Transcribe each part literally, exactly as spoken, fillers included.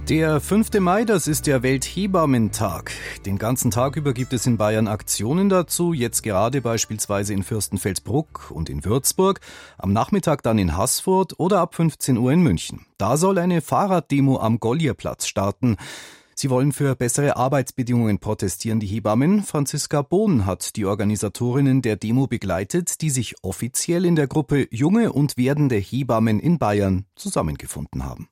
Der fünfte Mai, das ist der Welthebammentag. Den ganzen Tag über gibt es in Bayern Aktionen dazu, jetzt gerade beispielsweise in Fürstenfeldbruck und in Würzburg, am Nachmittag dann in Haßfurt oder ab fünfzehn Uhr in München. Da soll eine Fahrraddemo am Gollierplatz starten. Sie wollen für bessere Arbeitsbedingungen protestieren, die Hebammen. Franziska Bohn hat die Organisatorinnen der Demo begleitet, die sich offiziell in der Gruppe Junge und werdende Hebammen in Bayern zusammengefunden haben.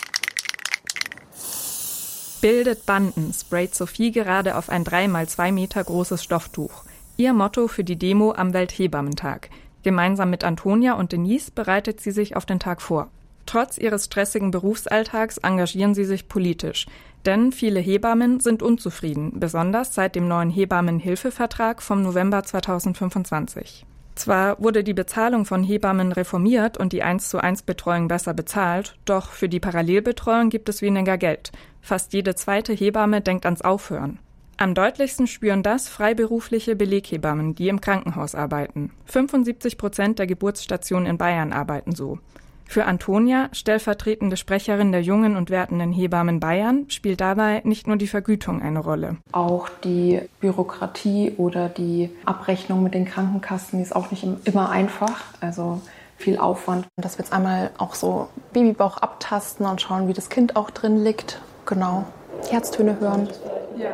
Bildet Banden, sprayt Sophie gerade auf ein drei mal zwei Meter großes Stofftuch. Ihr Motto für die Demo am Welthebammentag. Gemeinsam mit Antonia und Denise bereitet sie sich auf den Tag vor. Trotz ihres stressigen Berufsalltags engagieren sie sich politisch. Denn viele Hebammen sind unzufrieden, besonders seit dem neuen Hebammenhilfevertrag vom November zweitausendfünfundzwanzig. Zwar wurde die Bezahlung von Hebammen reformiert und die eins zu eins Betreuung besser bezahlt, doch für die Parallelbetreuung gibt es weniger Geld. Fast jede zweite Hebamme denkt ans Aufhören. Am deutlichsten spüren das freiberufliche Beleghebammen, die im Krankenhaus arbeiten. fünfundsiebzig Prozent der Geburtsstationen in Bayern arbeiten so. Für Antonia, stellvertretende Sprecherin der jungen und werdenden Hebammen Bayern, spielt dabei nicht nur die Vergütung eine Rolle. Auch die Bürokratie oder die Abrechnung mit den Krankenkassen ist auch nicht immer einfach, also viel Aufwand. Dass wir jetzt einmal auch so Babybauch abtasten und schauen, wie das Kind auch drin liegt. Genau, Herztöne hören. Ja.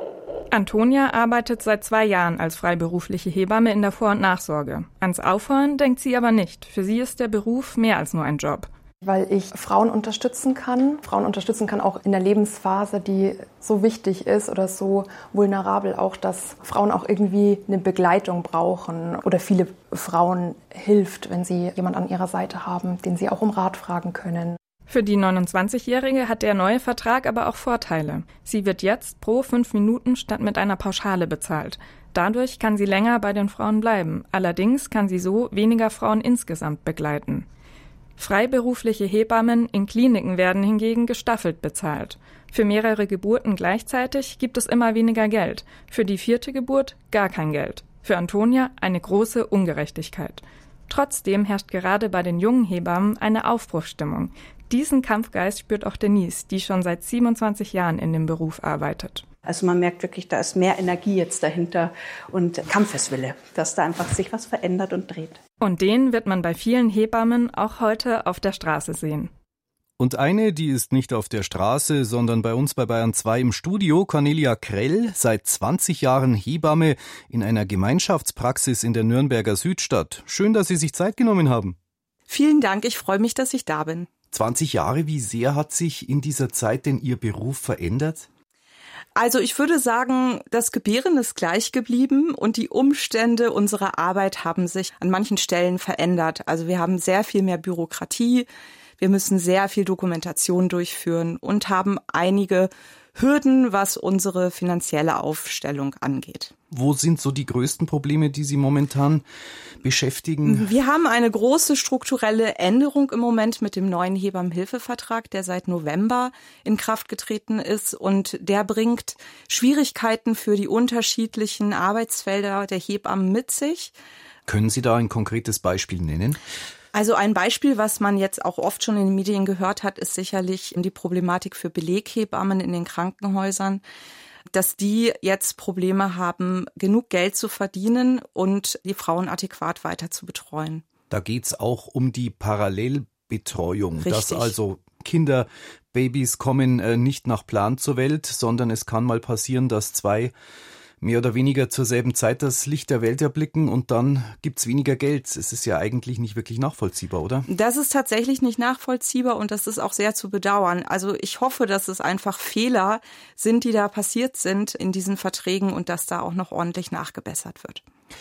Antonia arbeitet seit zwei Jahren als freiberufliche Hebamme in der Vor- und Nachsorge. Ans Aufhören denkt sie aber nicht. Für sie ist der Beruf mehr als nur ein Job. Weil ich Frauen unterstützen kann. Frauen unterstützen kann auch in der Lebensphase, die so wichtig ist oder so vulnerabel auch, dass Frauen auch irgendwie eine Begleitung brauchen. Oder viele Frauen hilft, wenn sie jemanden an ihrer Seite haben, den sie auch um Rat fragen können. Für die neunundzwanzigjährige hat der neue Vertrag aber auch Vorteile. Sie wird jetzt pro fünf Minuten statt mit einer Pauschale bezahlt. Dadurch kann sie länger bei den Frauen bleiben. Allerdings kann sie so weniger Frauen insgesamt begleiten. Freiberufliche Hebammen in Kliniken werden hingegen gestaffelt bezahlt. Für mehrere Geburten gleichzeitig gibt es immer weniger Geld. Für die vierte Geburt gar kein Geld. Für Antonia eine große Ungerechtigkeit. Trotzdem herrscht gerade bei den jungen Hebammen eine Aufbruchsstimmung. Diesen Kampfgeist spürt auch Denise, die schon seit siebenundzwanzig Jahren in dem Beruf arbeitet. Also man merkt wirklich, da ist mehr Energie jetzt dahinter und Kampfeswille, dass da einfach sich was verändert und dreht. Und den wird man bei vielen Hebammen auch heute auf der Straße sehen. Und eine, die ist nicht auf der Straße, sondern bei uns bei Bayern zwei im Studio, Cornelia Krell, seit zwanzig Jahren Hebamme in einer Gemeinschaftspraxis in der Nürnberger Südstadt. Schön, dass Sie sich Zeit genommen haben. Vielen Dank, ich freue mich, dass ich da bin. zwanzig Jahre, wie sehr hat sich in dieser Zeit denn Ihr Beruf verändert? Also ich würde sagen, das Gebären ist gleich geblieben und die Umstände unserer Arbeit haben sich an manchen Stellen verändert. Also wir haben sehr viel mehr Bürokratie, wir müssen sehr viel Dokumentation durchführen und haben einige Hürden, was unsere finanzielle Aufstellung angeht. Wo sind so die größten Probleme, die Sie momentan beschäftigen? Wir haben eine große strukturelle Änderung im Moment mit dem neuen Hebammenhilfevertrag, der seit November in Kraft getreten ist. Und der bringt Schwierigkeiten für die unterschiedlichen Arbeitsfelder der Hebammen mit sich. Können Sie da ein konkretes Beispiel nennen? Also ein Beispiel, was man jetzt auch oft schon in den Medien gehört hat, ist sicherlich die Problematik für Beleghebammen in den Krankenhäusern, dass die jetzt Probleme haben, genug Geld zu verdienen und die Frauen adäquat weiter zu betreuen. Da geht's auch um die Parallelbetreuung, Richtig. Dass also Kinder, Babys kommen äh, nicht nach Plan zur Welt, sondern es kann mal passieren, dass zwei mehr oder weniger zur selben Zeit das Licht der Welt erblicken und dann gibt's weniger Geld. Es ist ja eigentlich nicht wirklich nachvollziehbar, oder? Das ist tatsächlich nicht nachvollziehbar und das ist auch sehr zu bedauern. Also ich hoffe, dass es einfach Fehler sind, die da passiert sind in diesen Verträgen und dass da auch noch ordentlich nachgebessert wird.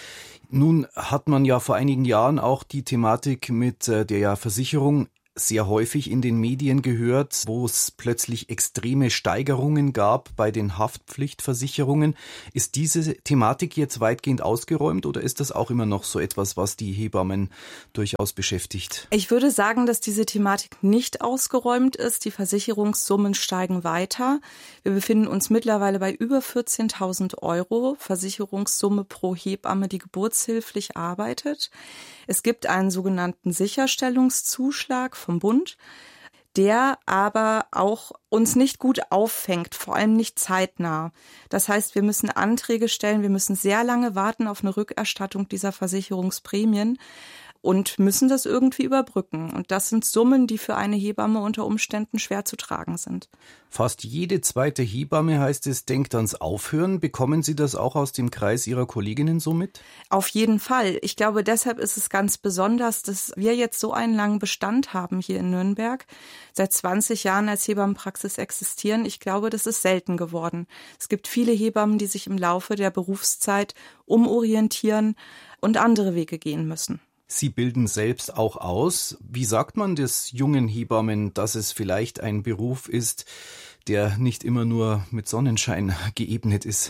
Nun hat man ja vor einigen Jahren auch die Thematik mit der Versicherung sehr häufig in den Medien gehört, wo es plötzlich extreme Steigerungen gab bei den Haftpflichtversicherungen. Ist diese Thematik jetzt weitgehend ausgeräumt oder ist das auch immer noch so etwas, was die Hebammen durchaus beschäftigt? Ich würde sagen, dass diese Thematik nicht ausgeräumt ist. Die Versicherungssummen steigen weiter. Wir befinden uns mittlerweile bei über vierzehntausend Euro Versicherungssumme pro Hebamme, die geburtshilflich arbeitet. Es gibt einen sogenannten Sicherstellungszuschlag vom Bund. der aber auch uns nicht gut auffängt, vor allem nicht zeitnah. Das heißt, wir müssen Anträge stellen, wir müssen sehr lange warten auf eine Rückerstattung dieser Versicherungsprämien und müssen das irgendwie überbrücken. Und das sind Summen, die für eine Hebamme unter Umständen schwer zu tragen sind. Fast jede zweite Hebamme, heißt es, denkt ans Aufhören. Bekommen Sie das auch aus dem Kreis Ihrer Kolleginnen so mit? Auf jeden Fall. Ich glaube, deshalb ist es ganz besonders, dass wir jetzt so einen langen Bestand haben hier in Nürnberg. Seit zwanzig Jahren als Hebammenpraxis existieren. Ich glaube, das ist selten geworden. Es gibt viele Hebammen, die sich im Laufe der Berufszeit umorientieren und andere Wege gehen müssen. Sie bilden selbst auch aus. Wie sagt man des jungen Hebammen, dass es vielleicht ein Beruf ist, der nicht immer nur mit Sonnenschein geebnet ist?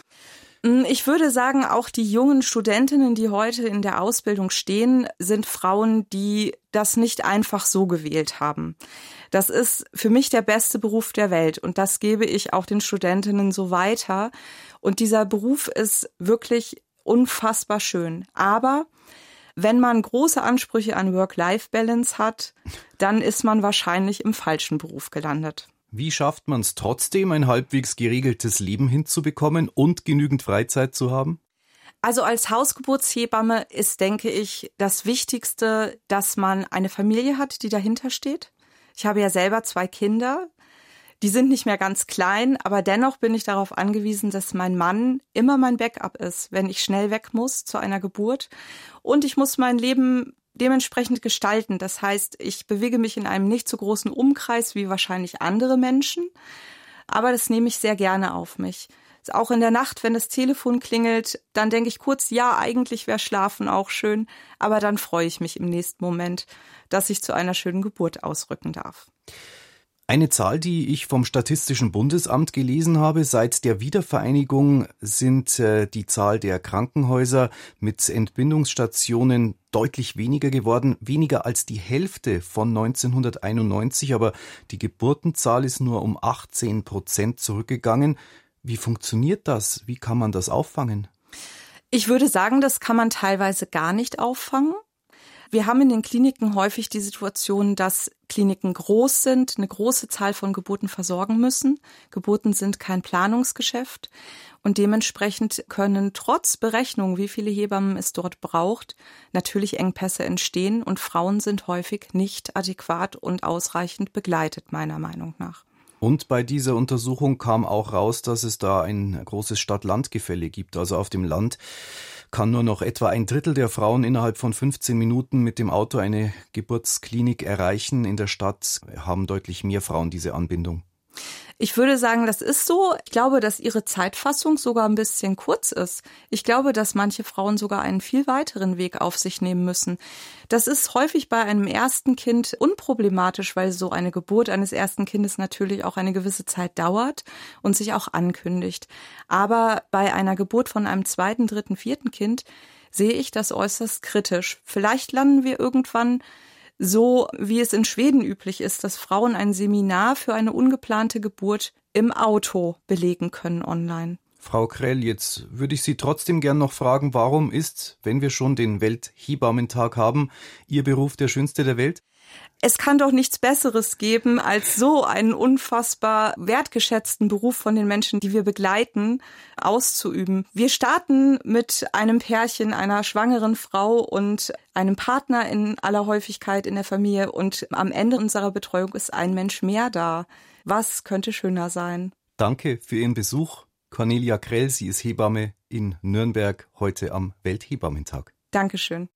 Ich würde sagen, auch die jungen Studentinnen, die heute in der Ausbildung stehen, sind Frauen, die das nicht einfach so gewählt haben. Das ist für mich der beste Beruf der Welt und das gebe ich auch den Studentinnen so weiter. Und dieser Beruf ist wirklich unfassbar schön. Aber wenn man große Ansprüche an Work-Life-Balance hat, dann ist man wahrscheinlich im falschen Beruf gelandet. Wie schafft man es trotzdem, ein halbwegs geregeltes Leben hinzubekommen und genügend Freizeit zu haben? Also als Hausgeburtshebamme ist, denke ich, das Wichtigste, dass man eine Familie hat, die dahinter steht. Ich habe ja selber zwei Kinder. Die sind nicht mehr ganz klein, aber dennoch bin ich darauf angewiesen, dass mein Mann immer mein Backup ist, wenn ich schnell weg muss zu einer Geburt. Und ich muss mein Leben dementsprechend gestalten. Das heißt, ich bewege mich in einem nicht so großen Umkreis wie wahrscheinlich andere Menschen, aber das nehme ich sehr gerne auf mich. Auch in der Nacht, wenn das Telefon klingelt, dann denke ich kurz, ja, eigentlich wäre Schlafen auch schön, aber dann freue ich mich im nächsten Moment, dass ich zu einer schönen Geburt ausrücken darf. Eine Zahl, die ich vom Statistischen Bundesamt gelesen habe, seit der Wiedervereinigung sind äh, die Zahl der Krankenhäuser mit Entbindungsstationen deutlich weniger geworden, weniger als die Hälfte von neunzehnhunderteinundneunzig, aber die Geburtenzahl ist nur um achtzehn Prozent zurückgegangen. Wie funktioniert das? Wie kann man das auffangen? Ich würde sagen, das kann man teilweise gar nicht auffangen. Wir haben in den Kliniken häufig die Situation, dass Kliniken groß sind, eine große Zahl von Geburten versorgen müssen. Geburten sind kein Planungsgeschäft und dementsprechend können trotz Berechnung, wie viele Hebammen es dort braucht, natürlich Engpässe entstehen und Frauen sind häufig nicht adäquat und ausreichend begleitet, meiner Meinung nach. Und bei dieser Untersuchung kam auch raus, dass es da ein großes Stadt-Land-Gefälle gibt. Also auf dem Land kann nur noch etwa ein Drittel der Frauen innerhalb von fünfzehn Minuten mit dem Auto eine Geburtsklinik erreichen. In der Stadt haben deutlich mehr Frauen diese Anbindung. Ich würde sagen, das ist so. Ich glaube, dass ihre Zeitfassung sogar ein bisschen kurz ist. Ich glaube, dass manche Frauen sogar einen viel weiteren Weg auf sich nehmen müssen. Das ist häufig bei einem ersten Kind unproblematisch, weil so eine Geburt eines ersten Kindes natürlich auch eine gewisse Zeit dauert und sich auch ankündigt. Aber bei einer Geburt von einem zweiten, dritten, vierten Kind sehe ich das äußerst kritisch. Vielleicht landen wir irgendwann so, wie es in Schweden üblich ist, dass Frauen ein Seminar für eine ungeplante Geburt im Auto belegen können online. Frau Krell, jetzt würde ich Sie trotzdem gern noch fragen, warum ist, wenn wir schon den Welthebammentag haben, Ihr Beruf der schönste der Welt? Es kann doch nichts Besseres geben, als so einen unfassbar wertgeschätzten Beruf von den Menschen, die wir begleiten, auszuüben. Wir starten mit einem Pärchen, einer schwangeren Frau und einem Partner in aller Häufigkeit in der Familie und am Ende unserer Betreuung ist ein Mensch mehr da. Was könnte schöner sein? Danke für Ihren Besuch. Cornelia Krell, sie ist Hebamme in Nürnberg, heute am Welthebammentag. Dankeschön.